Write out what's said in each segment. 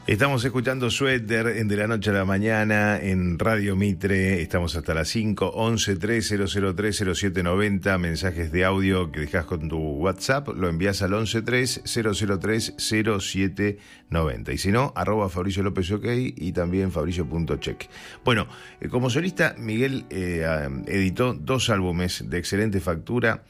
Estamos escuchando Suéter en De la Noche a la Mañana en Radio Mitre. Estamos hasta las 5, 11 3003 0790. Mensajes de audio que dejas con tu WhatsApp, lo envías al 11 3003 0790. Y si no, @ Fabricio López OK y también fabricio.check. Bueno, como solista, Miguel editó 2 álbumes de excelente factura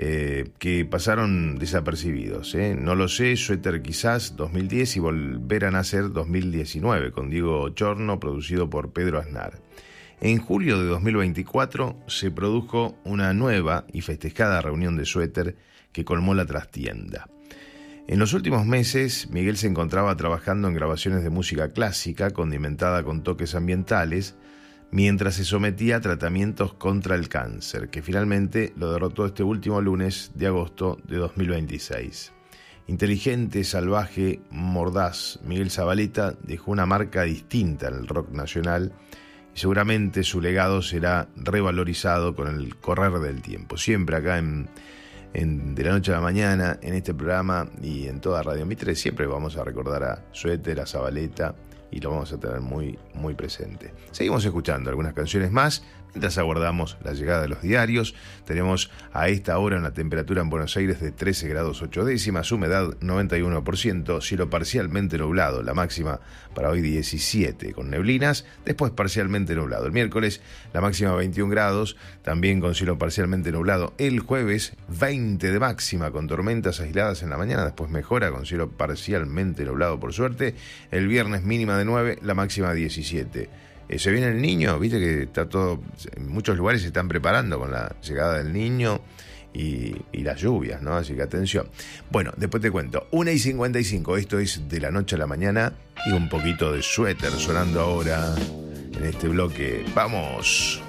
que pasaron desapercibidos. No lo sé, Suéter quizás 2010 y Volver a Nacer 2019, con Diego Chorno, producido por Pedro Aznar. En julio de 2024 se produjo una nueva y festejada reunión de Suéter que colmó la trastienda. En los últimos meses, Miguel se encontraba trabajando en grabaciones de música clásica condimentada con toques ambientales, mientras se sometía a tratamientos contra el cáncer, que finalmente lo derrotó este último lunes de agosto de 2026. Inteligente, salvaje, mordaz, Miguel Zavaleta dejó una marca distinta en el rock nacional y seguramente su legado será revalorizado con el correr del tiempo. Siempre acá en De la Noche a la Mañana, en este programa y en toda Radio Mitre, siempre vamos a recordar a Suéter, a Zavaleta, y lo vamos a tener muy, muy presente. Seguimos escuchando algunas canciones más mientras aguardamos la llegada de los diarios. Tenemos a esta hora una temperatura en Buenos Aires de 13 grados 8 décimas, humedad 91%, cielo parcialmente nublado, la máxima para hoy 17 con neblinas, después parcialmente nublado. El miércoles la máxima 21 grados, también con cielo parcialmente nublado. El jueves 20 de máxima con tormentas aisladas en la mañana, después mejora con cielo parcialmente nublado por suerte. El viernes mínima de 9, la máxima 17. Se viene el niño, viste que está todo, en muchos lugares se están preparando con la llegada del niño y las lluvias, ¿no? Así que atención. Bueno, después te cuento. 1:55, esto es De la Noche a la Mañana y un poquito de Suéter sonando ahora en este bloque. ¡Vamos!